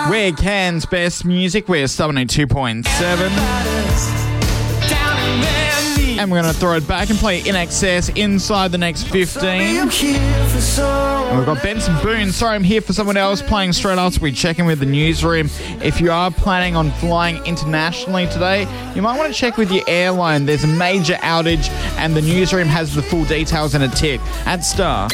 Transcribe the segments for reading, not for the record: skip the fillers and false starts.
We're Cairns Best Music. We're 72.7. And we're going to throw it back and play In Excess inside the next 15. And we've got Benson Boone, Sorry I'm Here for Someone Else, playing straight after we check in with the newsroom. If you are planning on flying internationally today, you might want to check with your airline. There's a major outage and the newsroom has the full details in a tick at Star.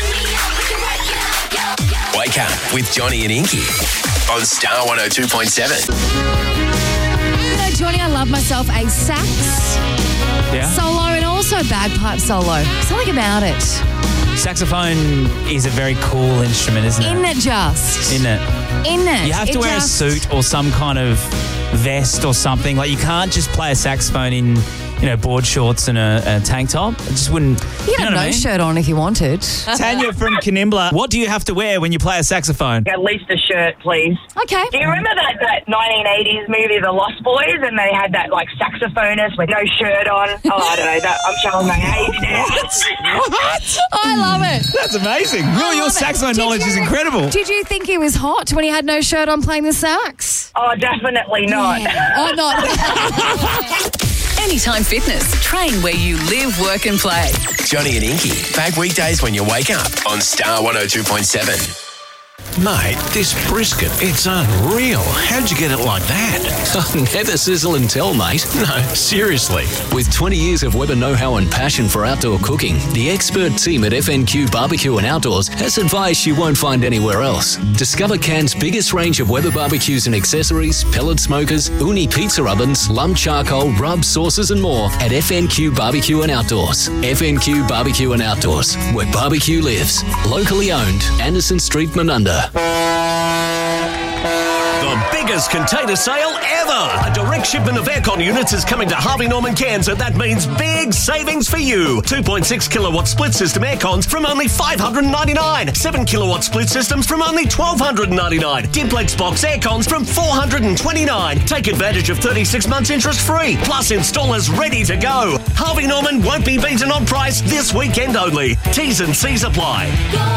Wake up with Johnny and Inky on Star 102.7. You know, Johnny, I love myself a sax solo and also bagpipe solo. Something about it. Saxophone is a very cool instrument, isn't it? Isn't it just? Isn't it? Isn't it? You have to wear a suit or some kind of vest or something. Like, you can't just play a saxophone in, board shorts and a tank top. It just wouldn't... You could have no shirt on if you wanted. Tanya from Kanimbla, what do you have to wear when you play a saxophone? At least a shirt, please. Okay. Do you remember that 1980s movie, The Lost Boys, and they had that, saxophonist with no shirt on? Oh, I don't know. I'm showing my age now. What? I love it. That's amazing. Your saxophone knowledge is incredible. Did you think he was hot when he had no shirt on playing the sax? Oh, definitely not. Yeah. Oh, not. Anytime Fitness. Train where you live, work and play. Johnny and Inky, back weekdays when you wake up on Star 102.7. Mate, this brisket, it's unreal. How'd you get it like that? Never sizzle and tell, mate. No, seriously. With 20 years of Weber know-how and passion for outdoor cooking, the expert team at FNQ Barbecue and Outdoors has advice you won't find anywhere else. Discover Cairns' biggest range of Weber barbecues and accessories, pellet smokers, uni pizza ovens, lump charcoal, rubs, sauces and more at FNQ Barbecue and Outdoors. FNQ Barbecue and Outdoors, where barbecue lives. Locally owned, Anderson Street, Menunda. The biggest container sale ever! A direct shipment of aircon units is coming to Harvey Norman Cairns, and that means big savings for you. 2.6 kilowatt split system aircons from only $599. 7 kilowatt split systems from only $1,299. Dimplex box aircons from $429. Take advantage of 36 months interest free. Plus installers ready to go. Harvey Norman won't be beaten on price this weekend only. T's and C's apply.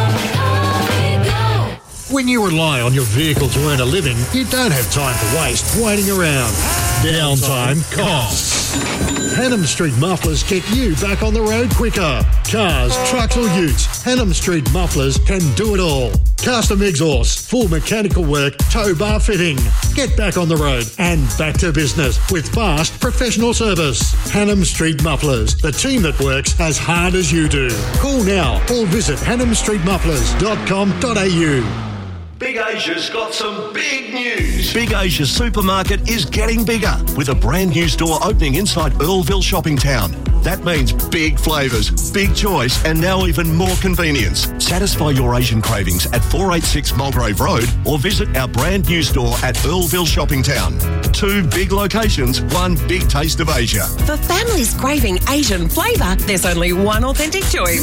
When you rely on your vehicle to earn a living, you don't have time to waste waiting around. Downtime costs. Hannam Street Mufflers get you back on the road quicker. Cars, trucks or utes, Hannam Street Mufflers can do it all. Custom exhaust, full mechanical work, tow bar fitting. Get back on the road and back to business with fast professional service. Hannam Street Mufflers, the team that works as hard as you do. Call now or visit hannamstreetmufflers.com.au. Big Asia's got some big news. Big Asia Supermarket is getting bigger with a brand new store opening inside Earlville Shopping Town. That means big flavours, big choice and now even more convenience. Satisfy your Asian cravings at 486 Mulgrave Road or visit our brand new store at Earlville Shopping Town. 2 big locations, 1 big taste of Asia. For families craving Asian flavour, there's only one authentic choice.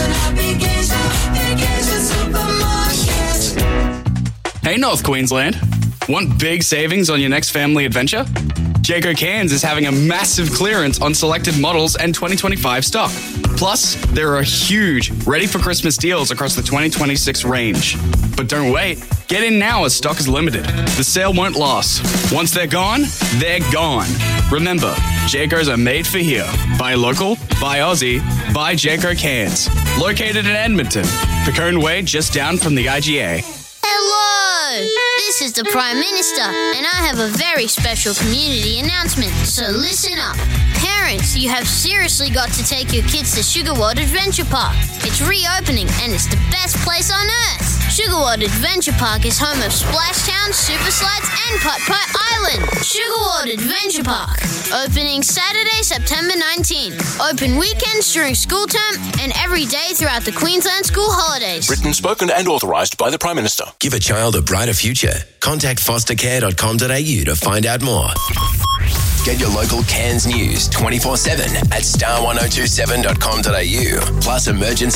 Hey North Queensland, want big savings on your next family adventure? Jayco Cairns is having a massive clearance on selected models and 2025 stock. Plus, there are huge ready for Christmas deals across the 2026 range. But don't wait, get in now as stock is limited. The sale won't last. Once they're gone, they're gone. Remember, Jaycos are made for here. Buy local, buy Aussie, buy Jayco Cairns. Located in Edmonton, Picone Way just down from the IGA. Hello! This is the Prime Minister, and I have a very special community announcement, so listen up. Parents, you have seriously got to take your kids to Sugar World Adventure Park. It's reopening, and it's the best place on earth. Sugar World Adventure Park is home of Splashtown, Super Slides, and Putt Putt Island. Sugar World Adventure Park. Opening Saturday, September 19th. Open weekends during school term and every day throughout the Queensland school holidays. Written, spoken and authorised by the Prime Minister. Give a child a brighter future. Contact fostercare.com.au to find out more. Get your local Cairns news 24/7 at star1027.com.au. Plus emergency